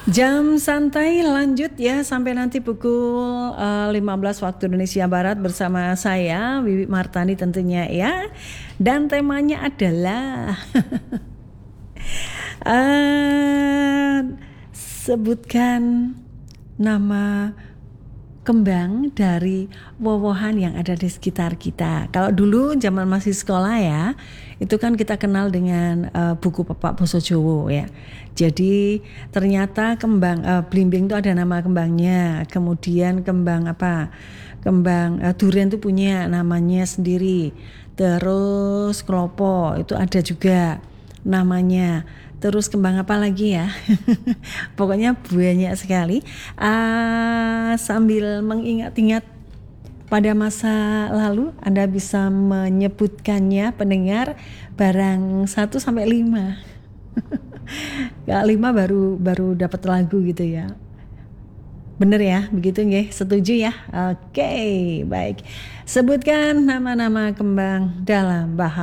Jam santai lanjut ya sampai nanti pukul 15 waktu Indonesia Barat bersama saya Wiwi Martani tentunya ya. Dan temanya adalah sebutkan nama kembang dari wowohan yang ada di sekitar kita. Kalau dulu zaman masih sekolah ya, itu kan kita kenal dengan buku Pepak Basa Jawa ya. Jadi ternyata kembang blimbing itu ada nama kembangnya. Kemudian kembang apa? Kembang durian itu punya namanya sendiri. Terus klopo itu ada juga namanya. Terus kembang apa lagi ya? Pokoknya banyak sekali. Sambil mengingat-ingat pada masa lalu, Anda bisa menyebutkannya pendengar barang 1 sampai 5. Kalau 5 baru dapat lagu gitu ya. Bener ya, begitu nggih? Setuju ya? Oke, baik. Sebutkan nama-nama kembang dalam bahasa